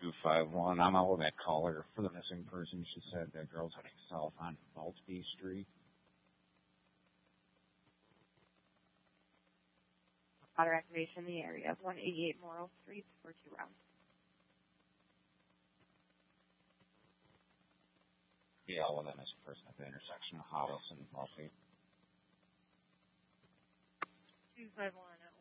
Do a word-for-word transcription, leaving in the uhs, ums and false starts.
two five one. I'm out with that caller for the missing person. She said the girl's heading south on Maltby Street. Water activation in the area of one eighty-eight Morrill Street for two rounds. Yeah, well, then this person at the intersection of Hollis and Maltby. two five one